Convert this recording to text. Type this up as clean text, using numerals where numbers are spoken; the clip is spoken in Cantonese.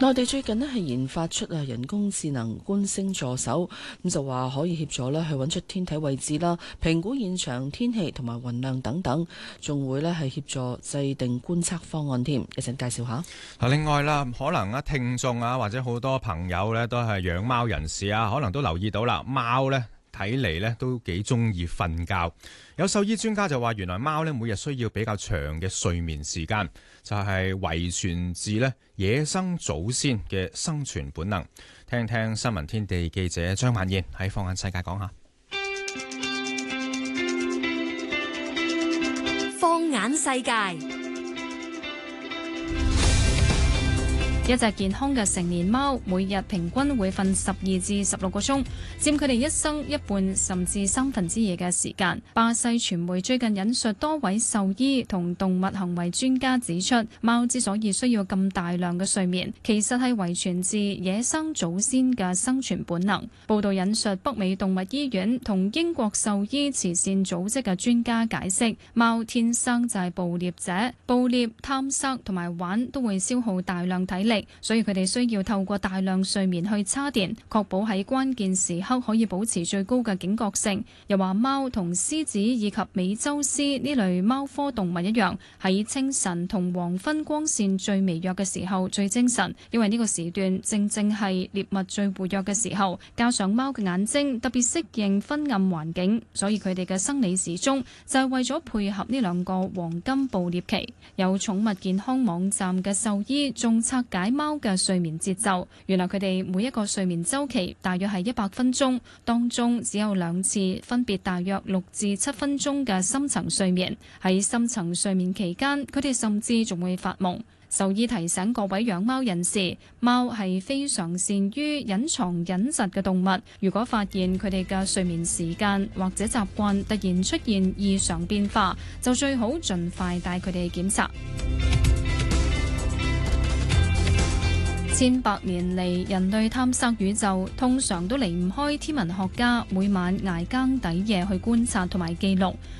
內地最近咧係研發出人工智能觀星助手，咁就話可以協助咧去揾出天體位置啦、評估現場天氣同埋雲量等等，仲會咧係協助制定觀測方案添。一陣介紹下。 另外啦，可能聽眾或者好多朋友咧都係養貓人士可能都留意到啦，貓咧睇嚟咧都幾中意瞓覺。有獸醫專家就話，原來貓咧每日需要比較長嘅睡眠時間，就係遺傳自咧野生祖先嘅生存本能。聽聽新聞天地記者張曼燕喺放眼世界講下。 放眼世界。一隻健康嘅成年貓每日平均會瞓12至16個鐘，佔佢哋一生一半甚至2/3嘅時間。巴西傳媒最近引述多位獸醫同動物行為專家指出，貓之所以需要咁大量嘅睡眠，其實係遺傳自野生祖先嘅生存本能。報道引述北美動物醫院同英國獸醫慈善組織嘅專家解釋，貓天生就係捕獵者，捕獵、探索同埋玩都會消耗大量體力。所以佢哋需要透過大量睡眠去叉電，確保喺關鍵時刻可以保持最高嘅警覺性。又話貓同獅子以及美洲獅呢類貓科動物一樣，喺清晨同黃昏光線最微弱嘅時候最精神，因為呢個時段正正係獵物最活躍嘅時候。加上貓嘅眼睛特別適應昏暗環境，所以佢哋嘅生理時鐘就係為咗配合呢兩個黃金捕獵期。有寵物健康網站嘅獸醫仲拆解貓嘅睡眠節奏，原來佢哋每一個睡眠週期大約係100分鐘，當中只有2次分別大約6至7分鐘嘅深層睡眠。喺深層睡眠期間，佢哋甚至仲會發夢。獸醫提醒各位養貓人士，貓係非常善於隱藏隱疾嘅動物。如果發現佢哋嘅睡眠時間或者習慣突然出現異常變化，就最好盡快帶佢哋檢查。千百年嚟，人類探索宇宙，通常都離唔開天文學家每晚捱更抵夜去觀察同埋記錄。